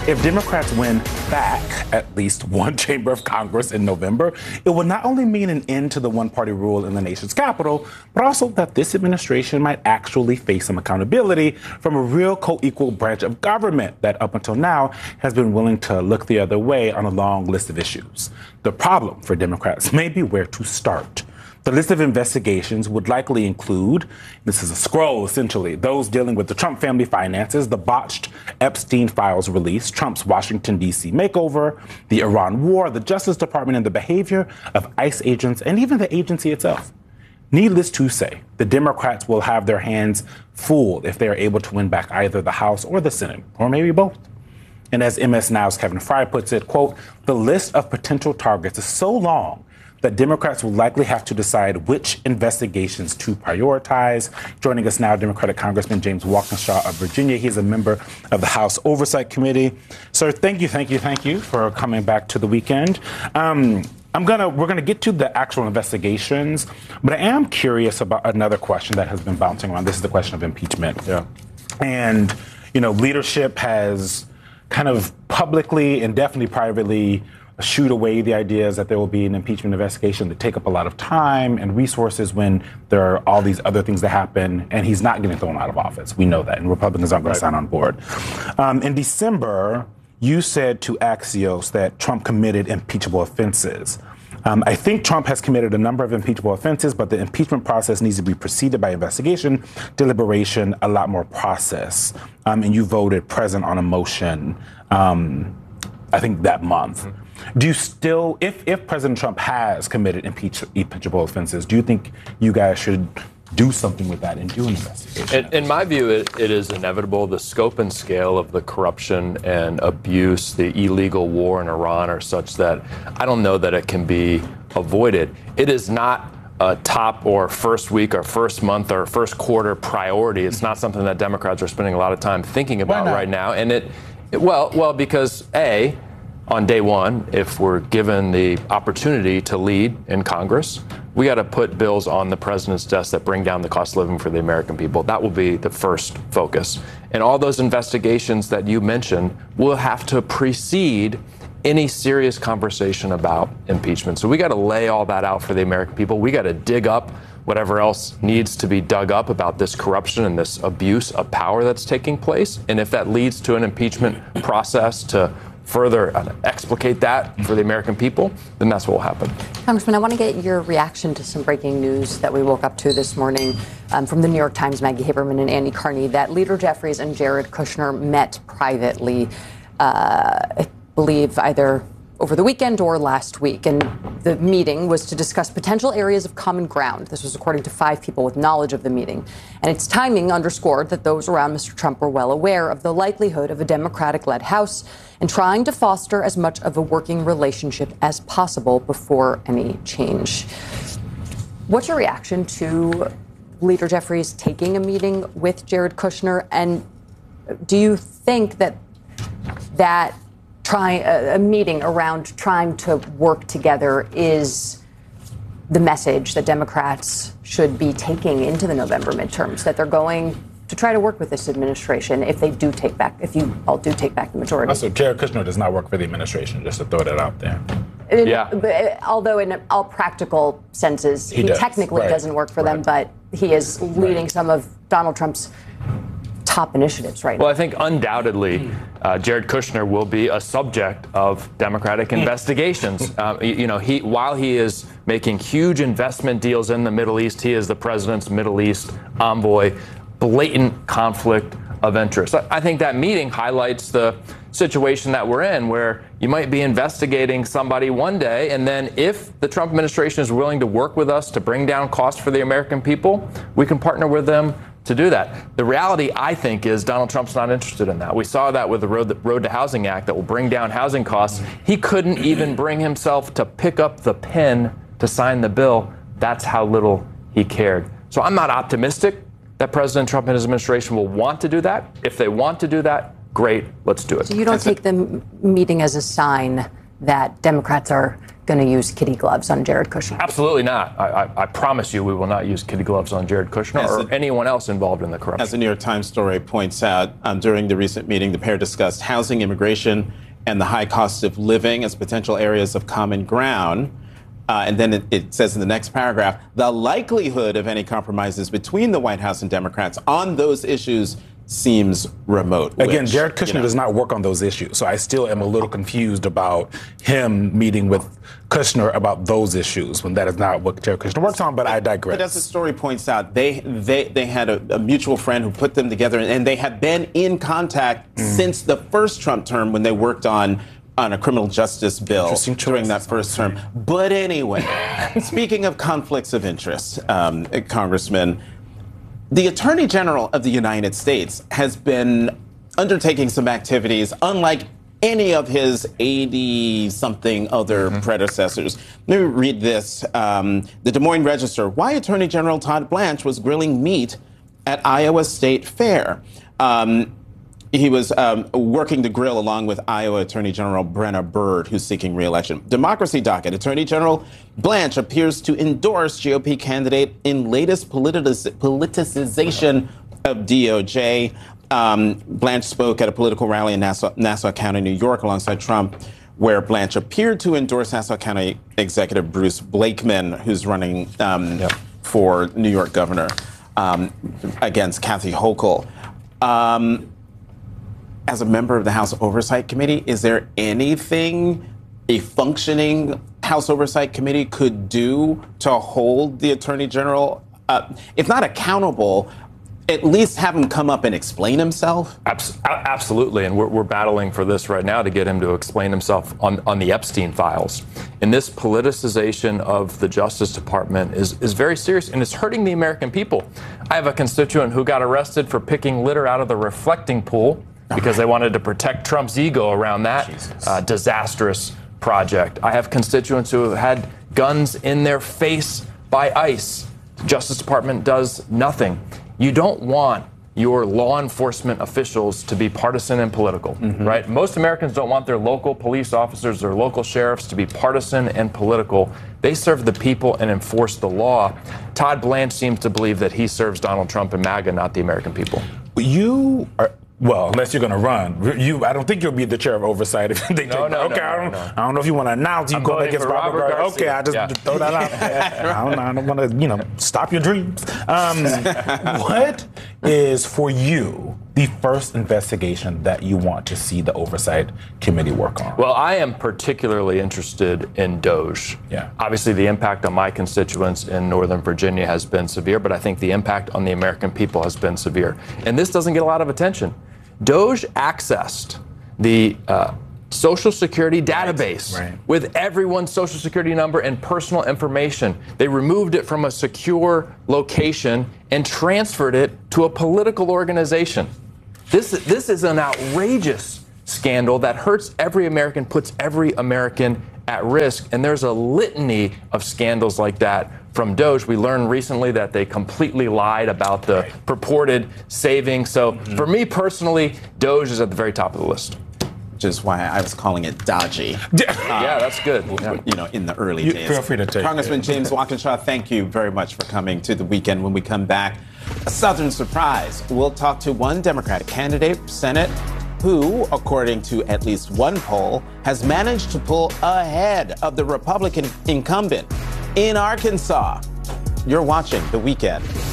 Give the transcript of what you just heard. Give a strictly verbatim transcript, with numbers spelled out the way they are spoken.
If Democrats win back at least one chamber of Congress in November, it will not only mean an end to the one-party rule in the nation's capital, but also that this administration might actually face some accountability from a real co-equal branch of government that up until now has been willing to look the other way on a long list of issues. The problem for Democrats may be where to start. The list of investigations would likely include, this is a scroll essentially, those dealing with the Trump family finances, the botched Epstein files release, Trump's Washington, D C makeover, the Iran war, the Justice Department and the behavior of ICE agents, and even the agency itself. Needless to say, the Democrats will have their hands full if they are able to win back either the House or the Senate, or maybe both. And as M S Now's Kevin Fry puts it, quote, the list of potential targets is so long that Democrats will likely have to decide which investigations to prioritize. Joining us now, Democratic Congressman James Walkinshaw of Virginia. He's a member of the House Oversight Committee. Sir, thank you, thank you, thank you for coming back to the weekend. Um, I'm gonna, we're gonna get to the actual investigations, but I am curious about another question that has been bouncing around. This is the question of impeachment. Yeah. And, you know, leadership has kind of publicly and definitely privately shoot away the ideas that there will be an impeachment investigation that take up a lot of time and resources when there are all these other things that happen, and he's not getting thrown out of office. We know that, and Republicans aren't going Right. to sign on board. Um, in December, you said to Axios that Trump committed impeachable offenses. Um, I think Trump has committed a number of impeachable offenses, but the impeachment process needs to be preceded by investigation, deliberation, a lot more process. Um, and you voted present on a motion, um, I think that month. Mm-hmm. Do you still, if, if President Trump has committed impeach, impeachable offenses, do you think you guys should do something with that and do an investigation? In, in my view, it, it is inevitable. The scope and scale of the corruption and abuse, the illegal war in Iran are such that I don't know that it can be avoided. It is not a top or first week or first month or first quarter priority. It's not something that Democrats are spending a lot of time thinking about right now. And it, it well, well, because A, on day one, if we're given the opportunity to lead in Congress, we got to put bills on the president's desk that bring down the cost of living for the American people. That will be the first focus. And all those investigations that you mentioned will have to precede any serious conversation about impeachment. So we got to lay all that out for the American people. We got to dig up whatever else needs to be dug up about this corruption and this abuse of power that's taking place. And if that leads to an impeachment process to further uh, explicate that for the American people, then that's what will happen. Congressman, I want to get your reaction to some breaking news that we woke up to this morning um, from the New York Times, Maggie Haberman and Andy Carney, that Leader Jeffries and Jared Kushner met privately, uh, I believe either over the weekend or last week. And the meeting was to discuss potential areas of common ground. This was according to five people with knowledge of the meeting. And its timing underscored that those around Mister Trump were well aware of the likelihood of a Democratic-led House and trying to foster as much of a working relationship as possible before any change. What's your reaction to Leader Jeffries taking a meeting with Jared Kushner? And do you think that that try a, a meeting around trying to work together is the message that Democrats should be taking into the November midterms, that they're going to try to work with this administration if they do take back, if you all do take back the majority? Also, Jared Kushner does not work for the administration, just to throw that out there. It, yeah. But, although in all practical senses, he, he does. technically right. doesn't work for right. them, but he is leading right. some of Donald Trump's top initiatives right well, now. I think undoubtedly uh, Jared Kushner will be a subject of Democratic investigations. Uh, you, you know, he while he is making huge investment deals in the Middle East, he is the president's Middle East envoy. Blatant conflict of interest. I, I think that meeting highlights the situation that we're in, where you might be investigating somebody one day, and then if the Trump administration is willing to work with us to bring down costs for the American people, we can partner with them to do that. The reality, I think, is Donald Trump's not interested in that. We saw that with the Road, the Road to Housing Act that will bring down housing costs. He couldn't even bring himself to pick up the pen to sign the bill. That's how little he cared. So I'm not optimistic that President Trump and his administration will want to do that. If they want to do that, great, let's do it. So you don't take the meeting as a sign that Democrats are going to use kitty gloves on Jared Kushner? Absolutely not. I, I, I promise you we will not use kitty gloves on Jared Kushner As or a, anyone else involved in the corruption. As the New York Times story points out, um, during the recent meeting, the pair discussed housing, immigration, and the high cost of living as potential areas of common ground. Uh, and then it, it says in the next paragraph, the likelihood of any compromises between the White House and Democrats on those issues seems remote. Again, which, Jared Kushner you know, does not work on those issues. So I still am a little confused about him meeting with Kushner about those issues when that is not what Jared Kushner works on, but I digress. But as the story points out, they they, they had a, a mutual friend who put them together, and they had been in contact mm. since the first Trump term when they worked on on a criminal justice bill during that first term. But anyway, speaking of conflicts of interest, um, Congressman, the Attorney General of the United States has been undertaking some activities unlike any of his eighty-something other mm-hmm. predecessors. Let me read this. Um, the Des Moines Register. Why Attorney General Todd Blanche was grilling meat at Iowa State Fair. Um, He was um, working the grill along with Iowa Attorney General Brenna Byrd, who's seeking re-election. Democracy docket. Attorney General Blanche appears to endorse G O P candidate in latest politic- politicization of D O J. Um, Blanche spoke at a political rally in Nassau, Nassau County, New York, alongside Trump, where Blanche appeared to endorse Nassau County Executive Bruce Blakeman, who's running um, yep. for New York governor um, against Kathy Hochul. Um, As a member of the House Oversight Committee, is there anything a functioning House Oversight Committee could do to hold the Attorney General, uh, if not accountable, at least have him come up and explain himself? Absolutely, and we're, we're battling for this right now to get him to explain himself on, on the Epstein files. And this politicization of the Justice Department is, is very serious, and it's hurting the American people. I have a constituent who got arrested for picking litter out of the reflecting pool because they wanted to protect Trump's ego around that uh, disastrous project. I have constituents who have had guns in their face by ICE. The Justice Department does nothing. You don't want your law enforcement officials to be partisan and political, mm-hmm. right? Most Americans don't want their local police officers or local sheriffs to be partisan and political. They serve the people and enforce the law. Todd Blanche seems to believe that he serves Donald Trump and MAGA, not the American people. You are... Well, unless you're going to run, you. I don't think you'll be the chair of oversight. If they no, take, no, okay, no, I don't. no. I don't know if you want to announce you go against Robert, Robert Garcia. Okay, I just yeah. throw that out. I don't, I don't want to, you know, stop your dreams. Um, what is for you the first investigation that you want to see the oversight committee work on? Well, I am particularly interested in Doge. Yeah. Obviously, the impact on my constituents in Northern Virginia has been severe, but I think the impact on the American people has been severe. And this doesn't get a lot of attention. Doge accessed the uh, Social Security database right. Right. with everyone's Social Security number and personal information. They removed it from a secure location and transferred it to a political organization. This, this is an outrageous scandal that hurts every American, puts every American at risk. And there's a litany of scandals like that from Doge. We learned recently that they completely lied about the right. purported savings. So mm-hmm. for me personally, Doge is at the very top of the list. Which is why I was calling it dodgy. Yeah, that's good. Yeah. You know, in the early you days. Feel free to take Congressman it. James Walkinshaw, thank you very much for coming to the weekend. When we come back, a Southern surprise. We'll talk to one Democratic candidate for Senate who, according to at least one poll, has managed to pull ahead of the Republican incumbent in Arkansas. You're watching The Weekend.